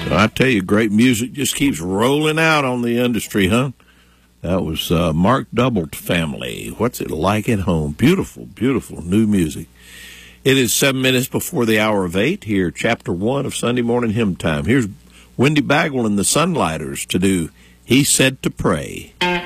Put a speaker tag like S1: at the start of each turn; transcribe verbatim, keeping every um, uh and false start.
S1: I tell you, great music just keeps rolling out on the industry, huh? That was uh, Mark Double's Family. What's it like at home? Beautiful, beautiful new music. It is seven minutes before the hour of eight here, chapter one of Sunday Morning Hymn Time. Here's Wendy Bagwell and the Sunlighters to do He Said to Pray.